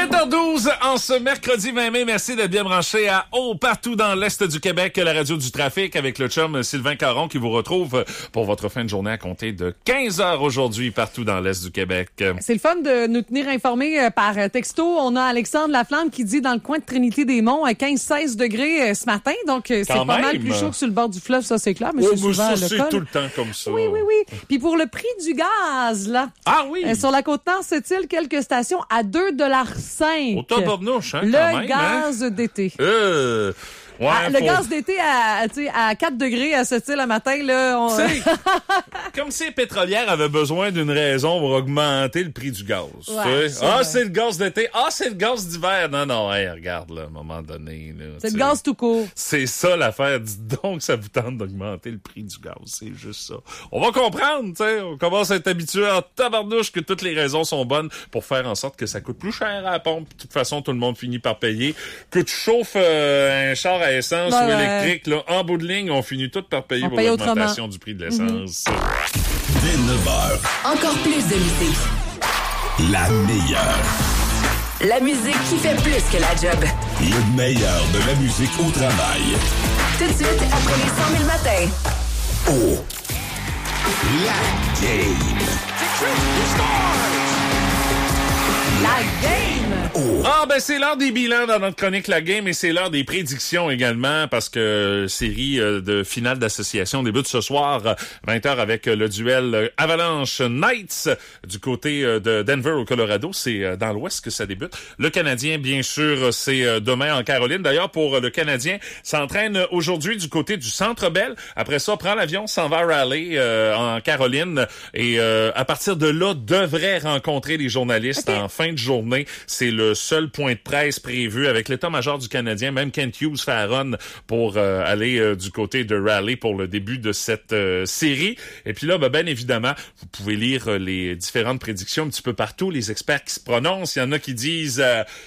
7h12 en ce mercredi 20 mai. Merci d'être bien branché à partout dans l'Est du Québec, la radio du trafic avec le chum Sylvain Caron qui vous retrouve pour votre fin de journée à compter de 15h aujourd'hui partout dans l'Est du Québec. C'est le fun de nous tenir informés par texto. On a Alexandre Laflamme qui dit dans le coin de Trinité-des-Monts 15-16 degrés ce matin. Donc, c'est pas mal plus chaud que sur le bord du fleuve, ça c'est clair. Mais c'est souvent ça, le cas. tout le temps comme ça. Oui. Puis pour le prix du gaz, là. Ah oui! Sur la Côte-Nord, c'est-il quelques stations à 2,5 $. Au tabarnouche, hein, le quand même, gaz d'été. Ouais, le gaz d'été à 4 degrés à ce style le matin, là. Comme si les pétrolières avaient besoin d'une raison pour augmenter le prix du gaz. Ouais, c'est le gaz d'été. C'est le gaz d'hiver. Non, regarde, là, à un moment donné. Là, c'est le gaz tout court. C'est ça l'affaire. Dites donc que ça vous tente d'augmenter le prix du gaz. C'est juste ça. On va comprendre, tu sais. On commence à être habitué en tabarnouche que toutes les raisons sont bonnes pour faire en sorte que ça coûte plus cher à la pompe. De toute façon, tout le monde finit par payer. Que tu chauffes un char à essence ou électrique, là, en bout de ligne, on finit tout par payer pour l'augmentation du prix de l'essence. Dès 9h. Encore plus de musique. La meilleure. La musique qui fait plus que la job. Le meilleur de la musique au travail. Tout de suite, après les 100 000 matins. La game. La game! C'est l'heure des bilans dans notre chronique La Game et c'est l'heure des prédictions également parce que série de finale d'association débute ce soir 20h avec le duel Avalanche Knights du côté de Denver au Colorado. C'est dans l'Ouest que ça débute. Le Canadien, bien sûr, c'est demain en Caroline. D'ailleurs, pour le Canadien, s'entraîne aujourd'hui du côté du Centre Bell. Après ça, prend l'avion, s'en va à Raleigh en Caroline et à partir de là, devrait rencontrer les journalistes en fin de journée. C'est le seul point de presse prévu avec l'état-major du Canadien. Même Kent Hughes fait un run pour aller du côté de Raleigh pour le début de cette série. Et puis là, bien évidemment, vous pouvez lire les différentes prédictions un petit peu partout. Les experts qui se prononcent, il y en a qui disent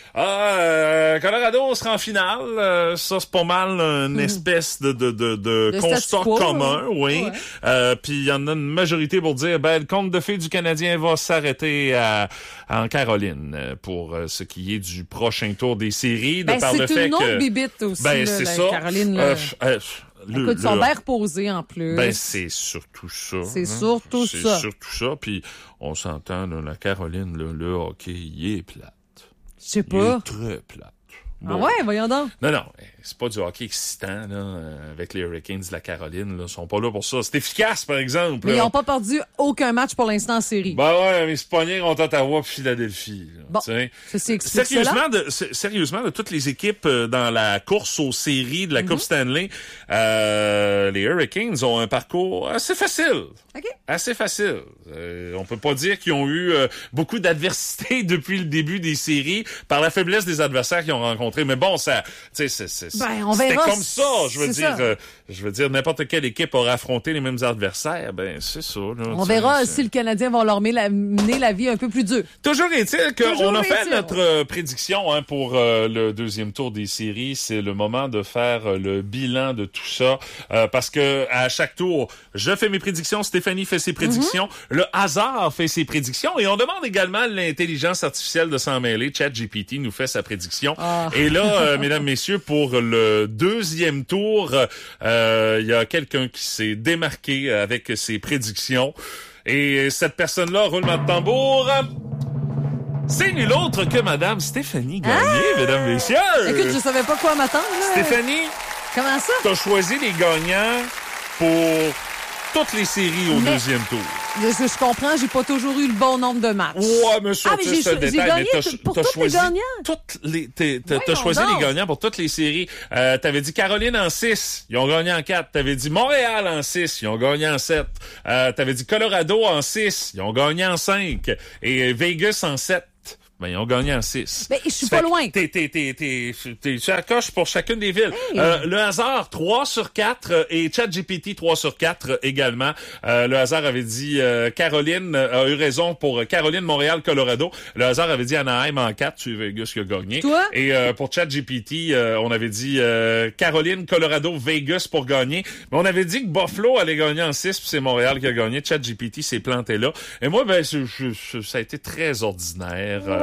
Colorado sera en finale. Ça, c'est pas mal une espèce de constat commun. Oui. Ouais. Puis il y en a une majorité pour dire le conte de fées du Canadien va s'arrêter en Caroline pour ce qui est du prochain tour des séries. C'est une autre bibite aussi, c'est la ça. Caroline. Écoute, ils sont bien reposés en plus. C'est surtout ça. C'est surtout ça. Puis on s'entend, là, la Caroline, le hockey, il est plate. Je sais pas. Il est très plate. Bon. Ah ouais, voyons donc. Non, c'est pas du hockey excitant, là, avec les Hurricanes de la Caroline, là. Ils sont pas là pour ça. C'est efficace, par exemple. Mais ils ont pas perdu aucun match pour l'instant en série. Mais ils se pognaient contre Ottawa puis Philadelphie, là. Bon, ceci explique sérieusement, de toutes les équipes dans la course aux séries de la Coupe Stanley, les Hurricanes ont un parcours assez facile. Okay. Assez facile. On peut pas dire qu'ils ont eu beaucoup d'adversité depuis le début des séries par la faiblesse des adversaires qu'ils ont rencontrés. Mais bon, ça, tu sais, c'était comme ça. Je veux dire, n'importe quelle équipe aura affronté les mêmes adversaires. C'est ça. Là, on verra si le Canadien va leur mener la vie un peu plus dure. Toujours est-il qu'on a fait notre prédiction pour le deuxième tour des séries. C'est le moment de faire le bilan de tout ça. Parce que à chaque tour, je fais mes prédictions, Stéphanie fait ses prédictions, le hasard fait ses prédictions et on demande également à l'intelligence artificielle de s'en mêler. ChatGPT nous fait sa prédiction. Et là, mesdames, messieurs, pour le deuxième tour, il y a quelqu'un qui s'est démarqué avec ses prédictions. Et cette personne-là, roulement de tambour, c'est nul autre que Madame Stéphanie Gagné, mesdames, messieurs. Écoute, je savais pas quoi m'attendre. Stéphanie, comment ça? T'as choisi les gagnants pour toutes les séries au deuxième tour. Je comprends, j'ai pas toujours eu le bon nombre de matchs. Ouais, monsieur, j'ai gagné pour tous les gagnants. T'as choisi les gagnants pour toutes les séries. T'avais dit Caroline en 6, ils ont gagné en 4. T'avais dit Montréal en 6, ils ont gagné en 7. T'avais dit Colorado en 6, ils ont gagné en 5. Et Vegas en 7. Ils ont gagné en 6. Mais je suis pas loin. T'es à la coche pour chacune des villes. Hey. Le hasard, 3 sur 4 et ChatGPT 3 sur 4 également. Le hasard avait dit Caroline a eu raison pour Caroline, Montréal, Colorado. Le hasard avait dit Anaheim en 4, c'est Vegas qui a gagné. Toi? Et pour ChatGPT, on avait dit Caroline, Colorado, Vegas pour gagner. Mais on avait dit que Buffalo allait gagner en 6 puis c'est Montréal qui a gagné. ChatGPT s'est planté là. Et moi, ça a été très ordinaire.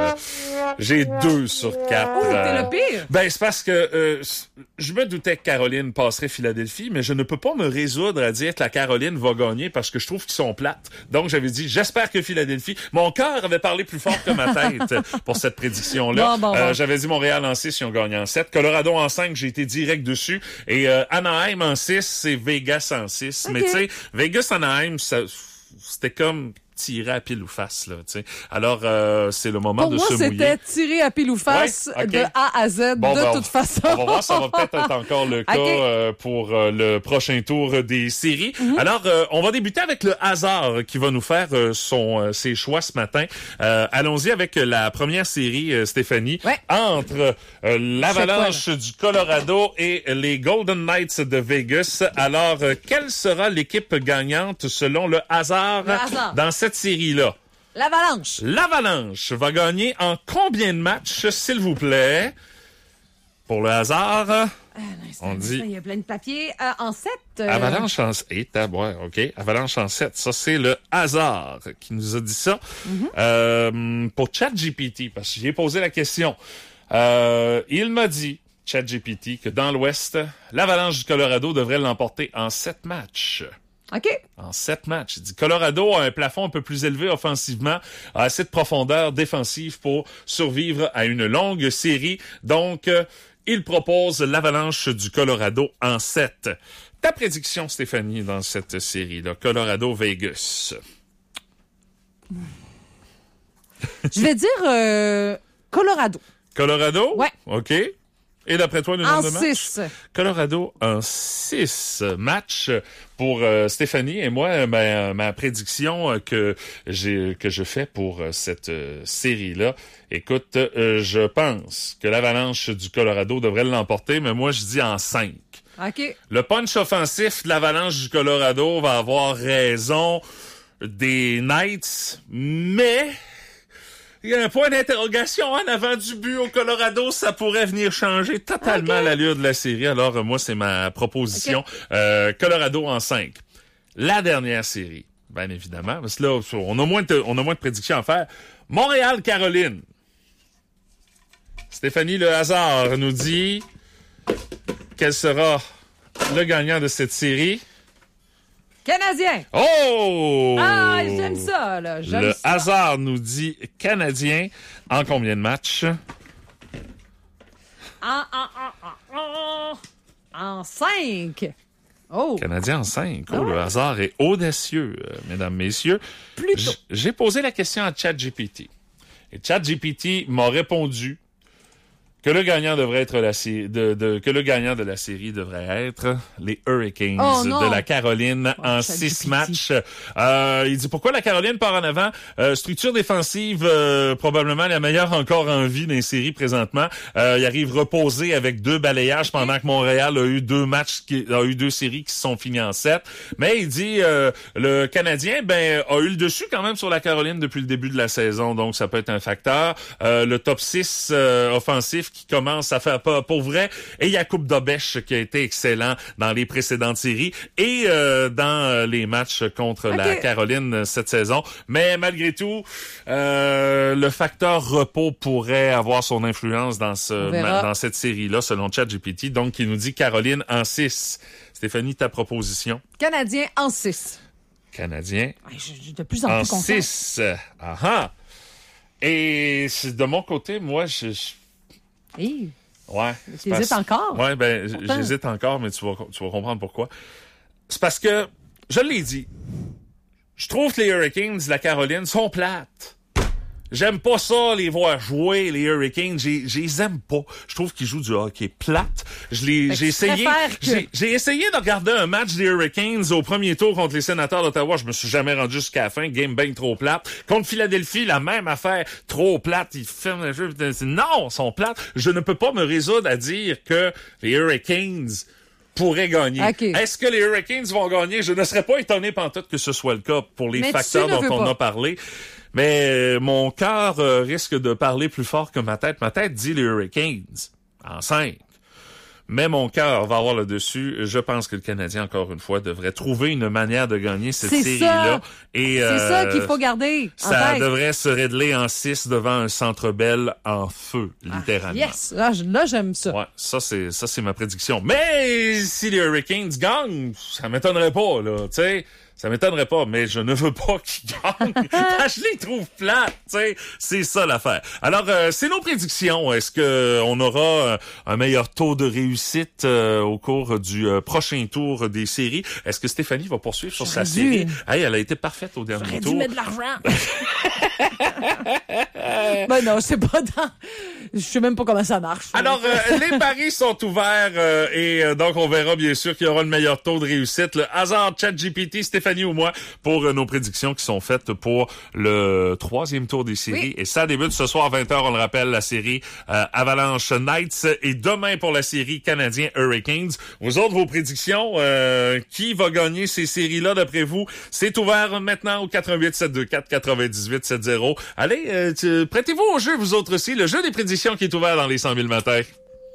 J'ai 2 sur 4. Oh, t'es le pire! Ben, c'est parce que je me doutais que Caroline passerait Philadelphie, mais je ne peux pas me résoudre à dire que la Caroline va gagner parce que je trouve qu'ils sont plates. Donc, j'avais dit, j'espère que Philadelphie... Mon cœur avait parlé plus fort que ma tête pour cette prédiction-là. Bon. J'avais dit Montréal en 6, ils ont gagné en 7. Colorado en 5, j'ai été direct dessus. Et Anaheim en 6, c'est Vegas en 6. Okay. Mais tu sais, Vegas-Anaheim, c'était comme tirer à pile ou face, là, tu sais. Alors, c'est le moment de se mouiller. Pour moi, c'était tirer à pile ou face de A à Z, toute façon. On va voir, ça va peut-être être encore le cas pour le prochain tour des séries. Mm-hmm. Alors, on va débuter avec le hasard qui va nous faire ses choix ce matin. Allons-y avec la première série, Stéphanie, entre l'Avalanche du Colorado et les Golden Knights de Vegas. Alors, quelle sera l'équipe gagnante selon le hasard dans cette série-là? L'Avalanche. L'Avalanche va gagner en combien de matchs, s'il vous plaît? Pour le hasard, on dit... Il y a plein de papiers. En 7. Avalanche en 7. OK. Avalanche en 7. Ça, c'est le hasard qui nous a dit ça. Mm-hmm. Pour ChatGPT, parce que j'ai posé la question, il m'a dit, ChatGPT, que dans l'Ouest, l'Avalanche du Colorado devrait l'emporter en 7 matchs. OK. En 7 matchs. Il dit Colorado a un plafond un peu plus élevé offensivement, a assez de profondeur défensive pour survivre à une longue série. Donc, il propose l'Avalanche du Colorado en 7. Ta prédiction, Stéphanie, dans cette série-là, Colorado-Vegas? Je vais dire Colorado. Colorado? Ouais. OK. Et d'après toi, le nombre de matchs? En 6. Colorado en 6 matchs pour Stéphanie et moi. Ma prédiction que je fais pour cette série-là. Écoute, je pense que l'Avalanche du Colorado devrait l'emporter, mais moi, je dis en 5. OK. Le punch offensif de l'Avalanche du Colorado va avoir raison des Knights, mais... il y a un point d'interrogation en avant du but au Colorado. Ça pourrait venir changer totalement l'allure de la série. Alors, moi, c'est ma proposition. Colorado en 5. La dernière série, bien évidemment. Parce que là, on a moins de prédictions à faire. Montréal-Caroline. Stéphanie Le Hasard nous dit quel sera le gagnant de cette série. Canadien. Oh! Ah, j'aime ça, là. Le hasard nous dit Canadien. En combien de matchs? En 5. Oh. Canadien en 5. Oh, le hasard est audacieux, mesdames, messieurs. Plutôt. J'ai posé la question à ChatGPT. Et ChatGPT m'a répondu que le gagnant devrait être que le gagnant de la série devrait être les Hurricanes de la Caroline en 6 matchs. Il dit pourquoi la Caroline part en avant. Structure défensive probablement la meilleure encore en vie dans les séries présentement. Il arrive reposé avec 2 balayages pendant que Montréal a eu 2 séries qui se sont finies en 7. Mais il dit le Canadien a eu le dessus quand même sur la Caroline depuis le début de la saison, donc ça peut être un facteur. Le top 6 offensif qui commence à faire pas pour vrai. Et il y a Coupe d'Obèche qui a été excellent dans les précédentes séries et dans les matchs contre la Caroline cette saison. Mais malgré tout, le facteur repos pourrait avoir son influence dans cette série-là, selon ChatGPT. Donc, il nous dit Caroline en 6. Stéphanie, ta proposition? Canadien en 6. Canadien j'ai de plus en plus confiance. En 6. Ah. Et de mon côté, moi, ouais. T'hésites encore? Ouais, j'hésite encore, mais tu vas comprendre pourquoi. C'est parce que, je l'ai dit, je trouve que les Hurricanes de la Caroline sont plates. J'aime pas ça, les voir jouer, les Hurricanes. Je les aime pas. Je trouve qu'ils jouent du hockey plate. J'ai essayé de regarder un match des Hurricanes au premier tour contre les Sénateurs d'Ottawa. Je me suis jamais rendu jusqu'à la fin. Game bien trop plate. Contre Philadelphie, la même affaire. Trop plate. Ils ferment le jeu. Non, ils sont plates. Je ne peux pas me résoudre à dire que les Hurricanes pourraient gagner. Okay. Est-ce que les Hurricanes vont gagner? Je ne serais pas étonné pantoute que ce soit le cas pour les facteurs dont on a parlé. Mais mon cœur risque de parler plus fort que ma tête. Ma tête dit les Hurricanes en 5. mais mon cœur va avoir le dessus. Je pense que le Canadien, encore une fois, devrait trouver une manière de gagner cette série-là. Et c'est ça qu'il faut garder. Ça devrait se régler en 6 devant un Centre Bell en feu, littéralement. Yes, là j'aime ça. Ouais, ça c'est ma prédiction. Mais si les Hurricanes gagnent, ça m'étonnerait pas, là, tu sais. Ça m'étonnerait pas, mais je ne veux pas qu'ils gagnent. Je les trouve plates, tu sais. C'est ça l'affaire. Alors, c'est nos prédictions. Est-ce que on aura un meilleur taux de réussite au cours du prochain tour des séries? Est-ce que Stéphanie va poursuivre sur sa série? Hey, elle a été parfaite au dernier tour. J'aurais dû mettre de l'argent. Ben non, c'est pas dans... Je sais même pas comment ça marche. Alors, les paris sont ouverts et donc on verra bien sûr qui aura le meilleur taux de réussite. Le hasard, ChatGPT, Stéphanie ou moi pour nos prédictions qui sont faites pour le 3e tour des séries. Oui. Et ça débute ce soir à 20h, on le rappelle, la série Avalanche Knights et demain pour la série Canadien Hurricanes. Vous autres, vos prédictions, qui va gagner ces séries-là d'après vous? C'est ouvert maintenant au 88-724-9870. Allez, prêtez-vous au jeu, vous autres aussi, le jeu des prédictions qui est ouvert dans les 100 000 matins.